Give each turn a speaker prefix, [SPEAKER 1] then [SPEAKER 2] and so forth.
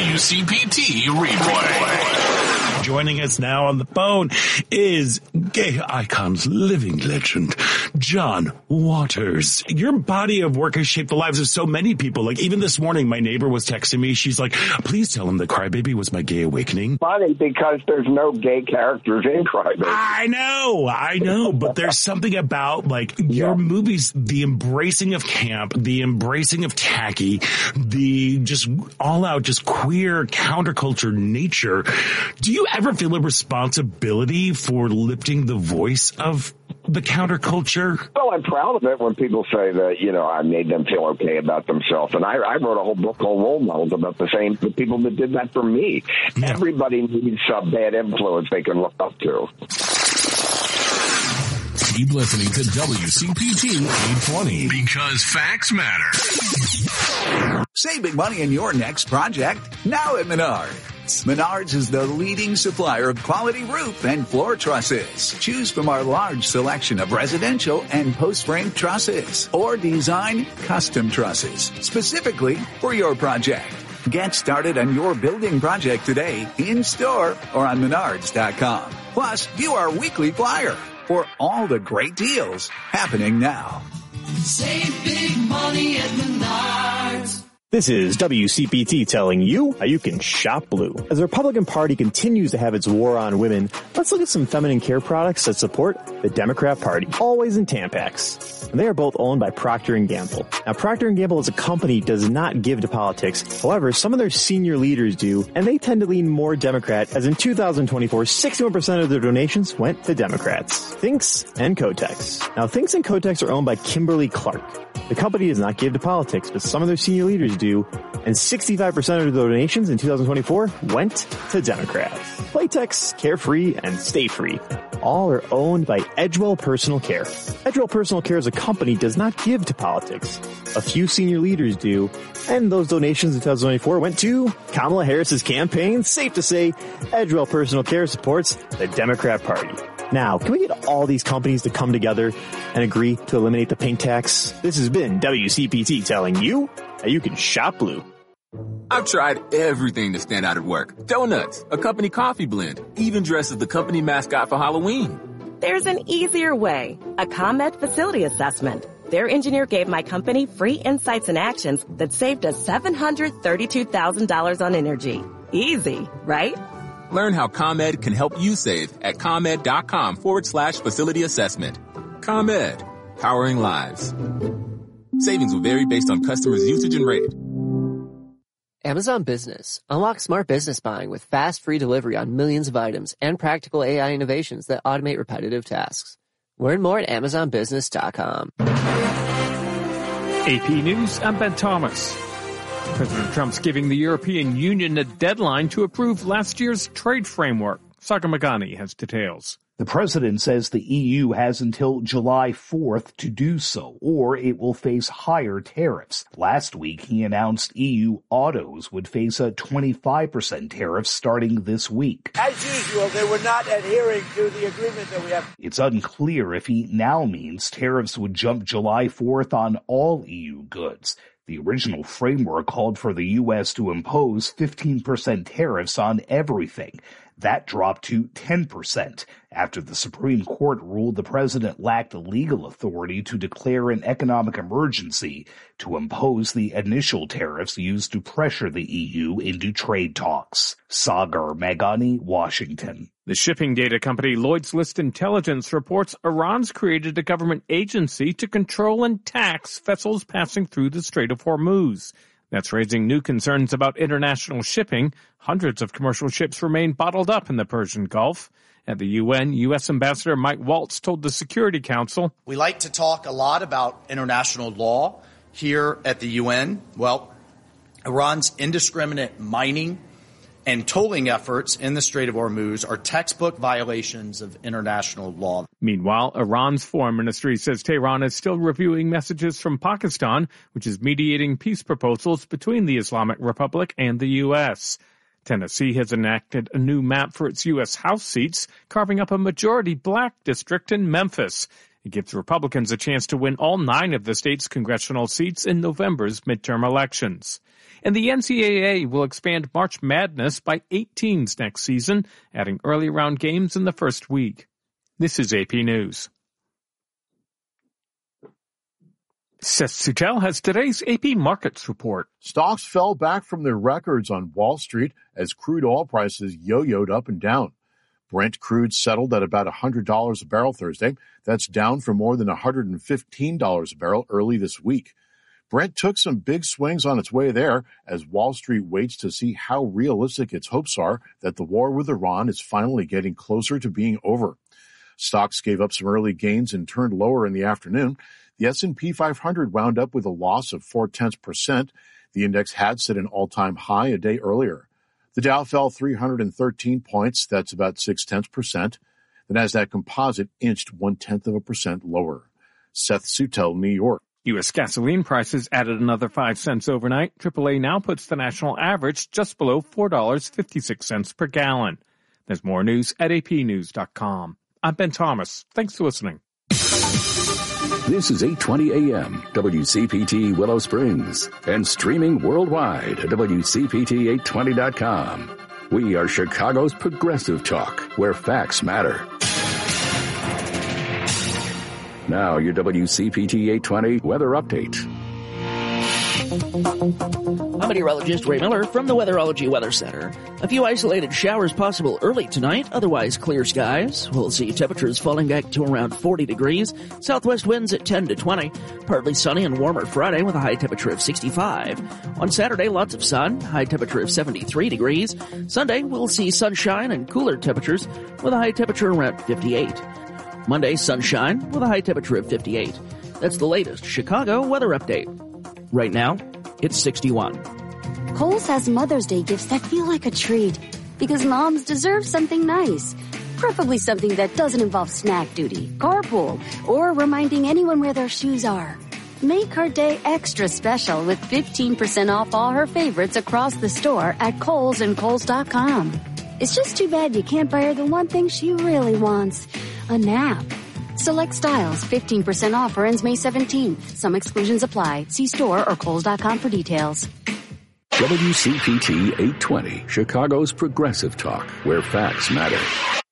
[SPEAKER 1] WCPT replay.
[SPEAKER 2] Joining us now on the phone is Gay Icons living legend, John Waters. Your body of work has shaped the lives of so many people. Like, even this morning, my neighbor was texting me. She's like, please tell him that Crybaby was my gay awakening.
[SPEAKER 3] Funny, because there's no gay characters in Crybaby.
[SPEAKER 2] I know, but there's something about, like, your movies, the embracing of camp, the embracing of tacky, the just all-out, just queer counterculture nature. Do you ever feel a responsibility for lifting the voice of the counterculture?
[SPEAKER 3] Well, I'm proud of it when people say that, I made them feel okay about themselves. And I wrote a whole book called Role Models about the people that did that for me. Yeah. Everybody needs some bad influence they can look up to.
[SPEAKER 1] Keep listening to WCPT 820 because facts matter.
[SPEAKER 4] Save big money in your next project now at Menards. Menards is the leading supplier of quality roof and floor trusses. Choose from our large selection of residential and post-frame trusses or design custom trusses specifically for your project. Get started on your building project today in store or on Menards.com. Plus, view our weekly flyer for all the great deals happening now.
[SPEAKER 5] Save big money at Menards.
[SPEAKER 6] This is WCPT telling you how you can shop blue. As the Republican Party continues to have its war on women, let's look at some feminine care products that support the Democrat Party. Always in Tampax. And they are both owned by Procter & Gamble. Now, Procter & Gamble as a company does not give to politics. However, some of their senior leaders do, and they tend to lean more Democrat, as in 2024, 61% of their donations went to Democrats. Thinx and Kotex. Now, Thinx and Kotex are owned by Kimberly-Clark. The company does not give to politics, but some of their senior leaders do, and 65% of the donations in 2024 went to Democrats. Playtex, Carefree, and Stay Free all are owned by Edgewell Personal Care. Edgewell Personal Care as a company does not give to politics. A few senior leaders do, and those donations in 2024 went to Kamala Harris's campaign. Safe to say, Edgewell Personal Care supports the Democrat Party. Now, can we get all these companies to come together and agree to eliminate the pink tax? This has been WCPT telling you how you can shop blue.
[SPEAKER 7] I've tried everything to stand out at work. Donuts, a company coffee blend, even dressed as the company mascot for Halloween.
[SPEAKER 8] There's an easier way. A ComEd facility assessment. Their engineer gave my company free insights and actions that saved us $732,000 on energy. Easy, right?
[SPEAKER 7] Learn how ComEd can help you save at ComEd.com/facility assessment. ComEd, powering lives. Savings will vary based on customers' usage and rate.
[SPEAKER 9] Amazon Business. Unlock smart business buying with fast, free delivery on millions of items and practical AI innovations that automate repetitive tasks. Learn more at AmazonBusiness.com.
[SPEAKER 10] AP News, I'm Ben Thomas. President Trump's giving the European Union a deadline to approve last year's trade framework. Sagar Meghani has details.
[SPEAKER 11] The president says the EU has until July 4th to do so, or it will face higher tariffs. Last week, he announced EU autos would face a 25% tariff starting this week.
[SPEAKER 12] As usual, they were not adhering to the agreement that we have.
[SPEAKER 11] It's unclear if he now means tariffs would jump July 4th on all EU goods. The original framework called for the U.S. to impose 15% tariffs on everything. That dropped to 10% after the Supreme Court ruled the president lacked legal authority to declare an economic emergency to impose the initial tariffs used to pressure the EU into trade talks. Sagar Meghani, Washington.
[SPEAKER 10] The shipping data company Lloyd's List Intelligence reports Iran's created a government agency to control and tax vessels passing through the Strait of Hormuz. That's raising new concerns about international shipping. Hundreds of commercial ships remain bottled up in the Persian Gulf. At the UN, U.S. Ambassador Mike Waltz told the Security Council,
[SPEAKER 13] "We like to talk a lot about international law here at the UN. Well, Iran's indiscriminate mining and tolling efforts in the Strait of Hormuz are textbook violations of international law."
[SPEAKER 10] Meanwhile, Iran's foreign ministry says Tehran is still reviewing messages from Pakistan, which is mediating peace proposals between the Islamic Republic and the U.S. Tennessee has enacted a new map for its U.S. House seats, carving up a majority black district in Memphis. It gives Republicans a chance to win all 9 of the state's congressional seats in November's midterm elections. And the NCAA will expand March Madness by 8 teams next season, adding early round games in the first week. This is AP News. Seth Sutel has today's AP Markets report.
[SPEAKER 14] Stocks fell back from their records on Wall Street as crude oil prices yo-yoed up and down. Brent crude settled at about $100 a barrel Thursday. That's down from more than $115 a barrel early this week. Brent took some big swings on its way there as Wall Street waits to see how realistic its hopes are that the war with Iran is finally getting closer to being over. Stocks gave up some early gains and turned lower in the afternoon. The S&P 500 wound up with a loss of 0.4%. The index had set an all-time high a day earlier. The Dow fell 313 points. That's about 0.6%. The Nasdaq Composite inched 0.1% lower. Seth Sutel, New York.
[SPEAKER 10] U.S. gasoline prices added another 5 cents overnight. AAA now puts the national average just below $4.56 per gallon. There's more news at apnews.com. I'm Ben Thomas. Thanks for listening.
[SPEAKER 1] This is 820 AM, WCPT Willow Springs, and streaming worldwide at WCPT820.com. We are Chicago's progressive talk, where facts matter. Now, your WCPT 820 weather update.
[SPEAKER 15] I'm meteorologist Ray Miller from the Weatherology Weather Center. A few isolated showers possible early tonight, otherwise clear skies. We'll see temperatures falling back to around 40 degrees. Southwest winds at 10 to 20. Partly sunny and warmer Friday with a high temperature of 65. On Saturday, lots of sun, high temperature of 73 degrees. Sunday, we'll see sunshine and cooler temperatures with a high temperature around 58. Monday, sunshine with a high temperature of 58. That's the latest Chicago weather update. Right now, it's 61.
[SPEAKER 16] Kohl's has Mother's Day gifts that feel like a treat because moms deserve something nice. Preferably something that doesn't involve snack duty, carpool, or reminding anyone where their shoes are. Make her day extra special with 15% off all her favorites across the store at Kohl's and Kohls.com. It's just too bad you can't buy her the one thing she really wants, a nap. Select styles, 15% offer ends May 17th. Some exclusions apply. See store or Kohls.com for details.
[SPEAKER 1] WCPT 820, Chicago's progressive talk, where facts matter.